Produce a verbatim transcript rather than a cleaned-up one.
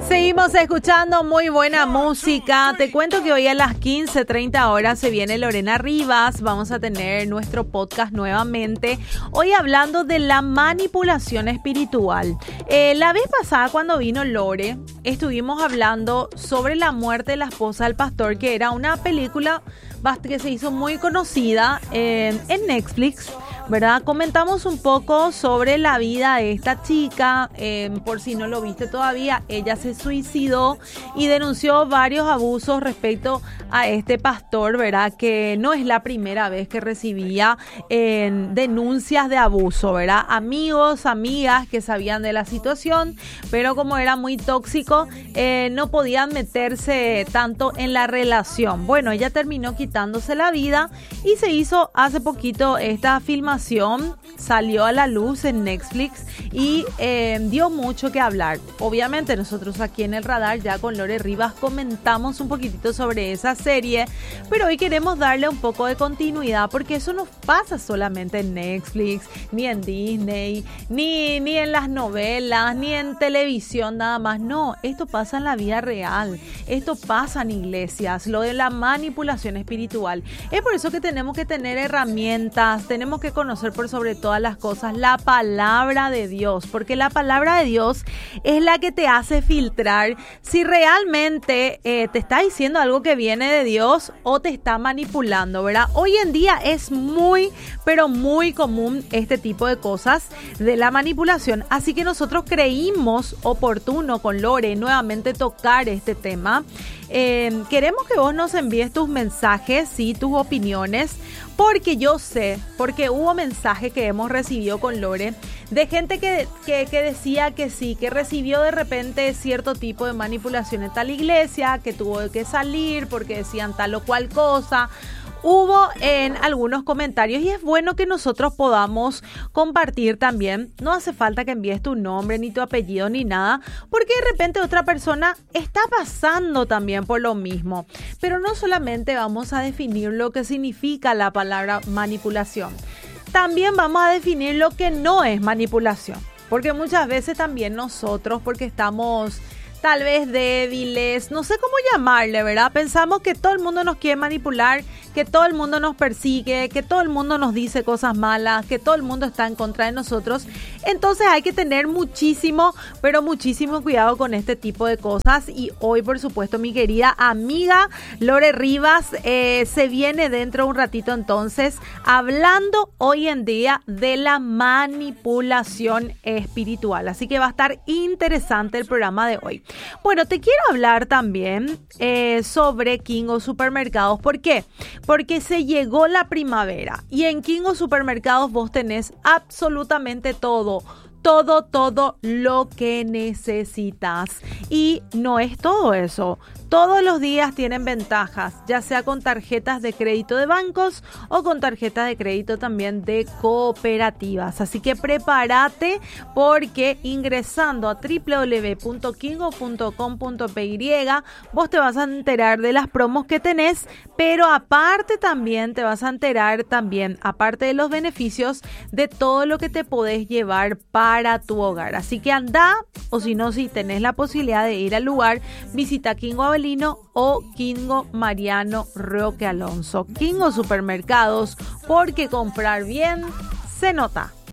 Seguimos escuchando muy buena música. Te cuento que hoy a las quince treinta horas se viene Lorena Rivas. Vamos a tener nuestro podcast nuevamente. Hoy hablando de la manipulación espiritual. Eh, la vez pasada cuando vino Lore, estuvimos hablando sobre la muerte de la esposa del pastor, que era una película que se hizo muy conocida en, en Netflix, ¿verdad? Comentamos un poco sobre la vida de esta chica, eh, por si no lo viste todavía. Ella se suicidó y denunció varios abusos respecto a este pastor, ¿verdad? Que no es la primera vez que recibía eh, denuncias de abuso, ¿verdad? Amigos, amigas que sabían de la situación, pero como era muy tóxico, eh, no podían meterse tanto en la relación. Bueno, ella terminó quitándose la vida y se hizo hace poquito esta filmación, salió a la luz en Netflix y eh, dio mucho que hablar. Obviamente nosotros aquí en el radar ya con Lore Rivas comentamos un poquitito sobre esa serie, pero hoy queremos darle un poco de continuidad porque eso no pasa solamente en Netflix, ni en Disney, ni, ni en las novelas, ni en televisión nada más. No, esto pasa en la vida real, esto pasa en iglesias, lo de la manipulación espiritual. Es por eso que tenemos que tener herramientas, tenemos que conocer por sobre todas las cosas la palabra de Dios, porque la palabra de Dios es la que te hace filtrar si realmente eh, te está diciendo algo que viene de Dios o te está manipulando, ¿verdad? Hoy en día es muy, pero muy común este tipo de cosas de la manipulación, así que nosotros creímos oportuno con Lore nuevamente tocar este tema. Eh, queremos que vos nos envíes tus mensajes y sí, tus opiniones, porque yo sé, porque hubo mensajes que hemos recibido con Lore de gente que, que, que decía que sí, que recibió de repente cierto tipo de manipulación en tal iglesia, que tuvo que salir porque decían tal o cual cosa. Hubo en algunos comentarios y es bueno que nosotros podamos compartir también. No hace falta que envíes tu nombre, ni tu apellido, ni nada, porque de repente otra persona está pasando también por lo mismo. Pero no solamente vamos a definir lo que significa la palabra manipulación, también vamos a definir lo que no es manipulación. Porque muchas veces también nosotros, porque estamos tal vez débiles, no sé cómo llamarle, ¿verdad? Pensamos que todo el mundo nos quiere manipular, que todo el mundo nos persigue, que todo el mundo nos dice cosas malas, que todo el mundo está en contra de nosotros. Entonces hay que tener muchísimo, pero muchísimo cuidado con este tipo de cosas. Y hoy, por supuesto, mi querida amiga Lore Rivas eh, se viene dentro de un ratito entonces hablando hoy en día de la manipulación espiritual. Así que va a estar interesante el programa de hoy. Bueno, te quiero hablar también eh, sobre Kingo Supermercados. ¿Por qué? Porque se llegó la primavera y en Kingo Supermercados vos tenés absolutamente todo. Todo, todo lo que necesitas. Y no es todo eso. Todos los días tienen ventajas, ya sea con tarjetas de crédito de bancos o con tarjetas de crédito también de cooperativas. Así que prepárate porque ingresando a doble u doble u doble u punto kingo punto com punto p y vos te vas a enterar de las promos que tenés, pero aparte también te vas a enterar también, aparte de los beneficios, de todo lo que te podés llevar para tu hogar. Así que anda, o si no, si tenés la posibilidad de ir al lugar, visita Kingo Avelino o Kingo Mariano Roque Alonso. Kingo Supermercados, porque comprar bien se nota.